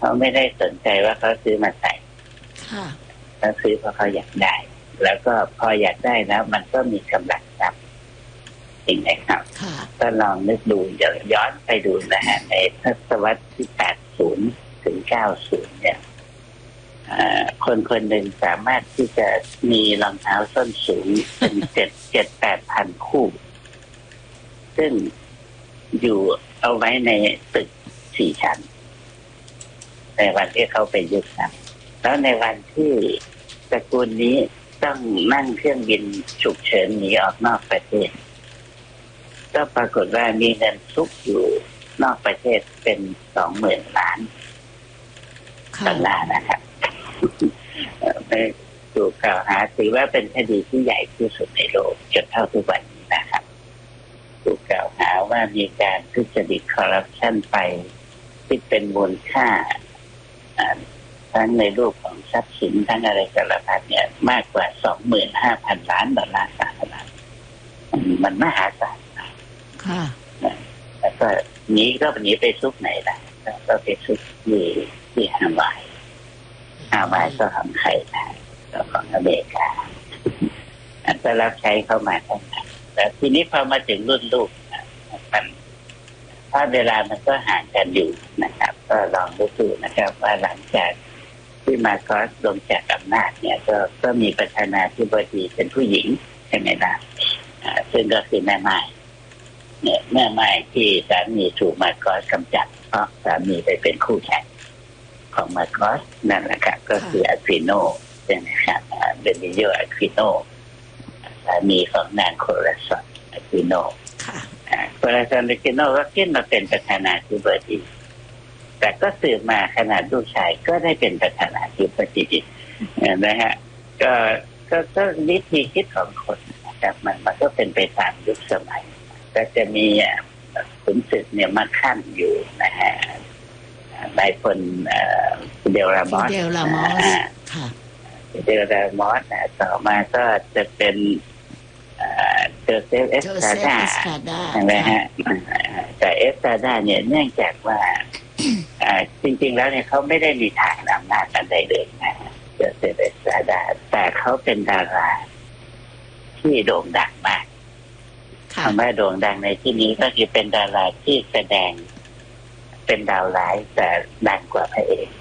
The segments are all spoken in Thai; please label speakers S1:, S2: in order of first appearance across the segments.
S1: เขาไม่ได้สนใจว่าเขาซื้อมาใส่เขาซื้อเพราะเขาอยากได้แล้วก็พออยากได้แล้วมันก็มีกำลังทรัพย์จริงไหมครับก็ลองนึกดูย้อนไปดูนะฮะในทศวรรษที่80ถึง90เนี่ยคนคนหนึ่งสามารถที่จะมีรองเท้าส้นสูงเป็น7-8 พันคู่ซึ่งอยู่เอาไว้ในตึก4 ชั้นในวันที่เขาไปยึดทรัพย์แล้วในวันที่ตระกูลนี้ต้องนั่งเครื่องบินฉุกเฉินหนีออกนอกประเทศก็ปรากฏว่ามีเงินซุกอยู่นอกประเทศเป็น20,000 ล้านดอลลาร์นะครับไปถูกกล่าวหาถือว่าเป็นคดีที่ใหญ่ที่สุดในโลกจนเท่าทุกวันนี้นะครับถูกกล่าวหาว่ามีการทุจริตคอร์รัปชันไปที่เป็นมูลค่าทั้งในรูปของทรัพย์สินทั้งอะไรสารพัดเนี่ยมากกว่า 25,000 ล้านดอลลาร์สหรัฐมันมหาศาลค่ะแล้วก็หนีไปซุกไหนล่ะก็ไปซุกที่ฮาวายก็ของใครนะก็ของอเมริกาก็รับใช้เข้ามาทั้งนั้นแต่ทีนี้พอมาถึงรุ่นลูกมันถ้าเวลามันก็ห่างกันอยู่นะครับก็ลองดูนะครับว่าหลังจากที่มาคอสลงจากอำนาจเนี่ยก็มีประธานาธิบดีเป็นผู้หญิงใช่ไหมล่ะซึ่งก็คือแม่ไม้เนี่ยแม่ไม้ที่สามีถูกมาคอสกำจัดเพราะสามีไปเป็นคู่แข่งของมาคอสนั่นแหละครับก็คืออะควิโนใช่ไหมครับเบนิโยอะควิโนสามีของนางโคราซอนอะควิโนโคราซอนอะควิโนก็ขึ้นมาเป็นประธานาธิบดีแต่ก็สืบมาขนาดลูกชายก็ได้เป็นประธานาธิบดีนะฮะก็วิธีคิดของคนนะครับมันก็เป็นไปตามยุคสมัยก็จะมีขุนศึกเนี่ยมาขั้นอยู่นะฮะนายพลเดลรามอสค่ะเดลรามอสต่อมาก็จะเป็นโจเซฟเอสตราดาใช่ไหมฮะแต่เอสตราดาเนี่ยเนื่องจากว่าจริงๆแล้วเนี่ยเขาไม่ได้มีฐานอำนาจอะไรเลยนะโจเซฟเอสตราดาแต่เขาเป็นดาราที่โด่งดังมากคำว่าโด่งดังในที่นี้ก็คือเป็นดาราที่แสดงเป็นดาวร้ายแต่ดังกว่าพระเอก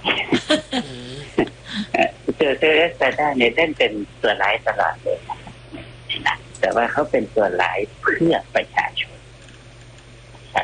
S1: โจเซฟเอสตราดาเนี่ยเล่นเป็นตัวร้ายตลอดเลยนะแต่ว่าเขาเป็นตัวร้ายเพื่อประชาชนครับ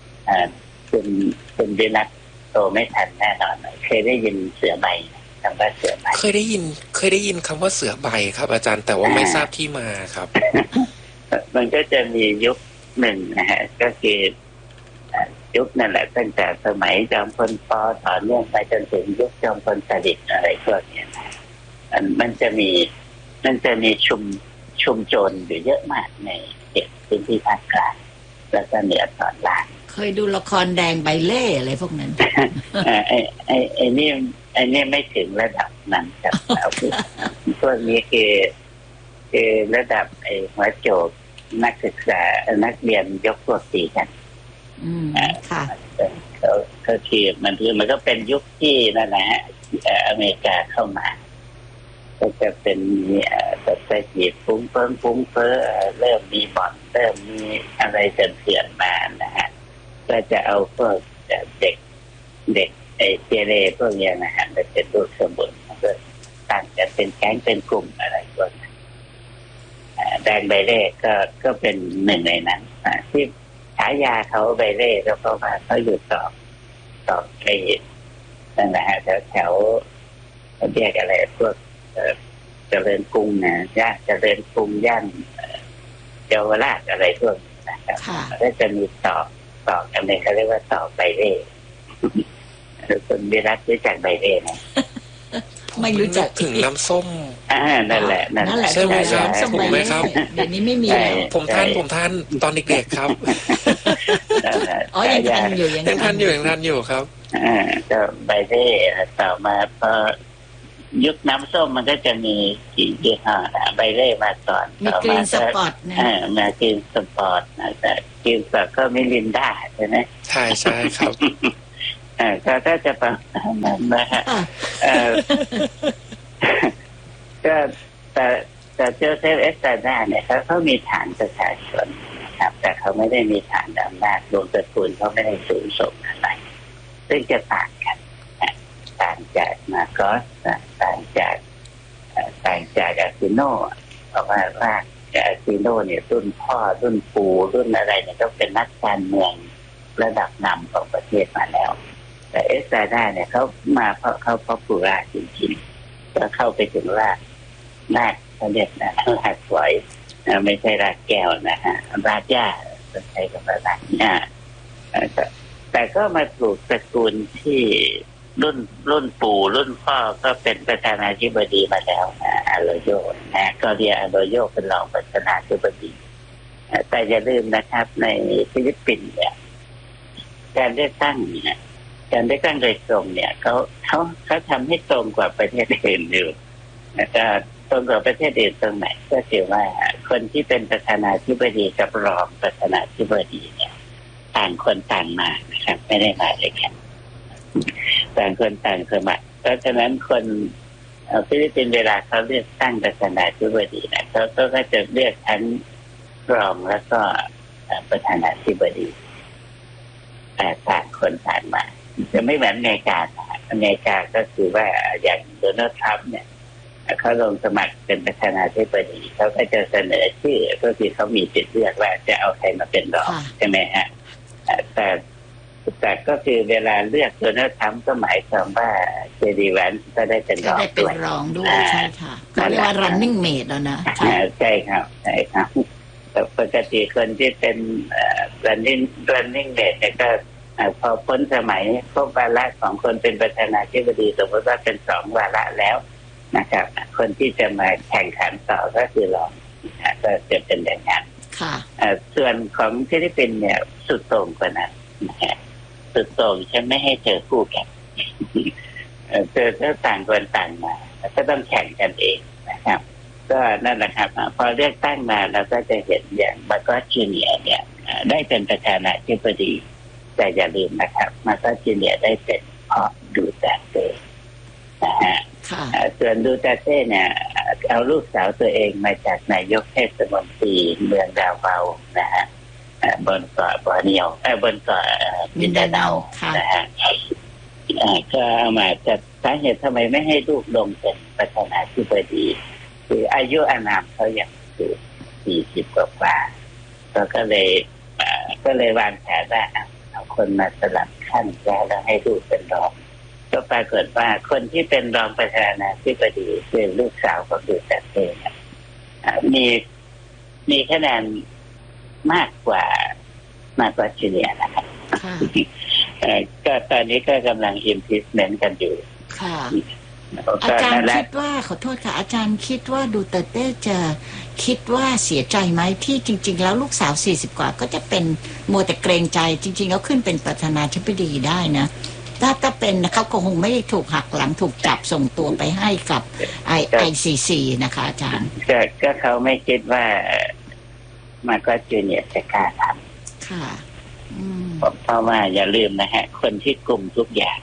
S1: คุณดินัทโตไม่ทันแน่นอนเคยได้ยินเสือใบคำว่าเสือใบ
S2: เคยได้ยินคำว่าเสือใบครับอาจารย์แต่ว่าไม่ทราบที่มาครับ
S1: มันก็จะมียุคหนึ่งนะฮะก็คือยุคนั่นแหละตั้งแต่สมัยจอมพลป.ต่อเนื่องไปจนถึงยุคจอมพลสฤษดิ์อะไรพวกนี้นะมันจะมีชุมโจรอยู่เยอะมากในเขตพื้นที่ภาคกลางแล้วก็เหนือตอนล่าง
S3: เคยดูละครแดงใบเล่อะไรพวกนั้น
S1: ไอ้นี่ไม่ถึงระดับนั้นครับพวกนี้คือระดับไอ้หัวโจกนักศึกษานักเรียนยกพวกตีกัน
S3: ค่ะ
S1: ก็คือมันก็เป็นยุคที่นั่นแหละฮะอเมริกาเข้ามาก็จะเป็นสัตว์จีบฟุ้งเฟ้อเริ่มมีบ่อนเริ่มมีอะไรเถื่อนมานะฮะก็จะเอาพวกเด็กไอ้เจเรพวกนี้นะฮะเป็นพวกสมุนก็ตั้งจะเป็นแก๊งเป็นกลุ่มอะไรพวกนั้นแดงใบเล่ก็เป็นหนึ่งในนั้นที่ฉายาเขาใบเล่แล้วก็มาเขาอยู่ต่อไปนั่นแหละฮะแถวเรียกอะไรพวกเจริญกรุงนะย่านเจริญกรุงย่านเยาวราชอะไรพวกนี้นะครับก็จะมีต่อกันเลยเขาเรียกว่าต่อใบเล่คนวิรัตรู้จักใบเล่ไหม
S3: ไม่รู้จัก
S2: ถึงน้ำส้ม
S1: นั่นแหละ
S2: ใช่ไหมครับถูกไหมครับ
S3: เดี๋ยวนี้ไม่มีแล้ว
S2: ผมทานตอนเด็กๆครับ
S3: อ๋อยังทัน
S2: อยู่ครับ
S1: ก็ใบเล่ต่อมาพอยุคน้ำส้มมันก็จะมีกี่ยี่ห้อใบเล่มาก่อน
S3: มีกรีนสปอร์ตนะ
S1: มากรีนสปอร์ตแต่กรีนสปอร์ตก็มิลินดาใช่ไหม
S2: ใช่ครับ
S1: ก็ถ้าจะประมาณนั้นนะฮะก็แต่โจเซฟเอสตราดาเนี่ยเขามีฐานประชาชนนะครับแต่เขาไม่ได้มีฐานอำนาจวงตระกูลเขาไม่ได้สูงส่งอะไรซึ่งจะต่างกันต่างจากมาโกสต่างจากอาซิโนเพราะว่าอาซิโนเนี่ยรุ่นพ่อรุ่นปู่รุ่นอะไรเนี่ยก็เป็นนักการเมืองระดับนำของประเทศมาแล้วแต่เอสตราดาเนี่ยเขามาเพราะเขาป๊อปปูล่าจริงๆก็เข้าไปถึงรากเขาเรียกนะรากฝอยไม่ใช่รากแก้วนะฮะรากหญ้าใช้คำว่ารากหญ้าแต่ก็มาปลูกตระกูลที่รุ่นปู่รุ่นพ่อก็เป็นประธานาธิบดีมาแล้วอาโรโยนะก็เรียกอาโรโยเป็นรองประธานาธิบดีแต่อย่าลืมนะครับในฟิลิปปินส์เนี่ยการเลือกตั้งโดยตรงเนี่ยเขาทำให้ตรงกว่าประเทศอื่นอยู่แต่ตรงกว่าประเทศอื่นตรงไหนก็คือว่าคนที่เป็นประธานาธิบดีกับรองประธานาธิบดีเนี่ยต่างคนต่างมานะครับไม่ได้มาด้วยกันต่างคนต่างสมัครเพราะฉะนั้นคนฟิลิปปินส์เวลาเขาเลือกตั้งประธานาธิบดีนะเขาก็จะเลือกทั้งรองแล้วก็ประธานาธิบดีแต่ต่างคนต่างมาจะไม่เหมือนอเมริกาก็คือว่าอย่างโดนัลด์ทรัมป์เนี่ยเขาลงสมัครเป็นประธานาธิบดีเขาก็จะเสนอชื่อก็คือเขามีสิทธิ์เลือกว่าจะเอาใครมาเป็นรองใช่ไหมฮะแต่ก็คือเวลาเลือกโดนัลด์ทรัมป์ก็หมายความว่าเจดีแวนก็ได้เป็นรอง
S3: ด้วยใช่ค่ะเขาเรียกว่า running mate แล้วนะ
S1: ใช่ครับแต่ปกติคนที่เป็น running mate เนี่ยก็พอพ้นสมัยครบวาระของคนเป็นประธานาธิบดีสมมติว่าเป็น2 วาระแล้วนะครับคนที่จะมาแข่งขันต่อก็คือรองก็จะเป็นอย่างนั้นส่วนของฟิลิปปินส์เนี่ยสุดโต่งกว่านั้นสุดโต่งฉันไม่ให้เจอคู่แข่งเจอถ้าต่างคนต่างมาก็ต้องแข่งกันเองนะครับก็นั่นแหละครับพอเลือกตั้งมาเราก็จะเห็นอย่างมาโกสจูเนียร์เนี่ยได้เป็นประธานาธิบดีแต่อย่าลืมนะครับมาโกสจูเนียร์ได้เป็นเพราะดูเตเต้นะฮะส่วนดูเตเต้เนี่ยเอาลูกสาวตัวเองมาจากนายกเทศมนตรีเมืองดาวเบานะฮะบนเกาะบอร์เนียวบนเกาะมินดาเนานะฮะก็เอามาจากสาเหตุทำไมไม่ให้ลูกลงเป็นประธานาธิบดีคืออายุอานามเขาอย่างคือ40 กว่าก็เลยวางแผนว่าเอาคนมาสลับขั้นแล้วให้ลูกเป็นรองก็ปรากฏว่าคนที่เป็นรองประธานาธิบดีคือลูกสาวของดูเตเต้มีคะแนนมากกว่าจูเนียร์นะครับก็ตอนนี้ก็กำลัง impeachment กันอยู่
S3: ค่ะอาจารย์คิดว่าขอโทษค่ะอาจารย์คิดว่าดูเตเต้จะคิดว่าเสียใจไหมที่จริงๆแล้วลูกสาว40 กว่าก็จะเป็นมัวแต่เกรงใจจริงๆแล้วขึ้นเป็นประธานาธิบดีได้นะถ้าเป็นเขาคงไม่ถูกหักหลังถูกจับส่งตัวไปให้กับ ICC นะคะอาจารย์
S1: ก็เขาไม่คิดว่ามาก็จูเนียร์จะกล้าทำ
S3: ค่ะ
S1: เพราะว่าอย่าลืมนะฮะคนที่กลุ่มทุกอย่าง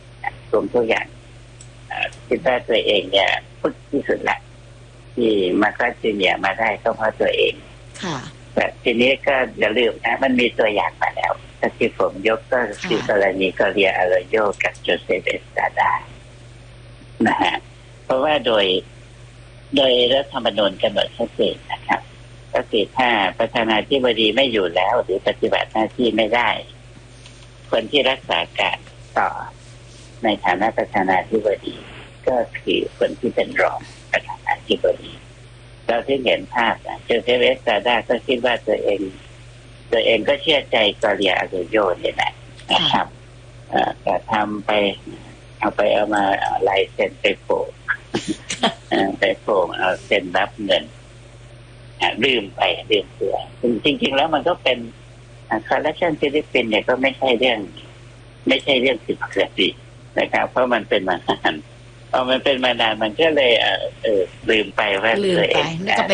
S1: คิดว่าตัวเองเนี่ยพุทธที่สุดละที่มาก็จูเนียร์มาได้ก็เพราะตัวเอง
S3: ค่ะ
S1: แต่ทีนี้ก็อย่าลืมนะมันมีตัวอย่างมาแล้วที่ผมยกก็คือกรณีกอเรียอาโรโยกับโจเซฟเอสตราดานะฮะเพราะว่าโดยรัฐธรรมนูญกำหนดชัดเจนนะครับก็คือถ้าประธานาธิบดีไม่อยู่แล้วหรือปฏิบัติหน้าที่ไม่ได้คนที่รักษาการต่อในฐานะประธานาธิบดีก็คือคนที่เป็นรองประธานาธิบดีเราที่เห็นภาพโจเซฟเอสตราดาก็คิดว่าตัวเองก็เชื่อใจกอเรียอาโรโยเนี่ยนะครับแต่ทำไปเอามาลายเซ็นไปโผล่เอาเซ็นรับเงินลืมเสือจริงๆแล้วมันก็เป็นคอร์รัปชันฟิลิปปินส์เนี่ยก็ไม่ใช่เรื่องผิดปกตินะครับเพราะมันเป็นมานานมันก็เลยลืมไปว่า
S3: ตัวเองนี่ก็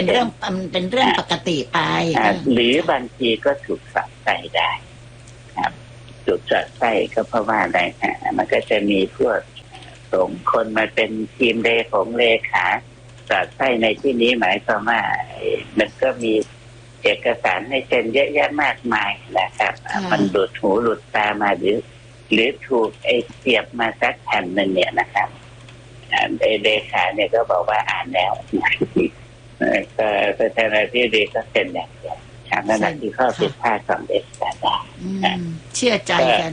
S3: เป็นเรื่องปกติไป
S1: หรือบางทีก็ถูกสับใจได้ครับจุดสอดไส้ก็เพราะว่าอะไรฮะมันก็จะมีพวกส่งคนมาเป็นทีมเลขาสอดไส้ในที่นี้หมายความว่ามันก็มีเอกสารให้เซ็นเยอะแยะมากมายนะครับมันหลุดหูหลุดตามาหรือถูกเสียบมาสักแผ่นหนึ่งเนี่ยนะครับเลขาเนี่ยก็บอกว่าอ่านแล้วก็ประธานาธิบดีก็เซ็นอย่างเดียวนั่นคือข้อผิดพลาดของเอกสาร
S3: เชื่อใจกัน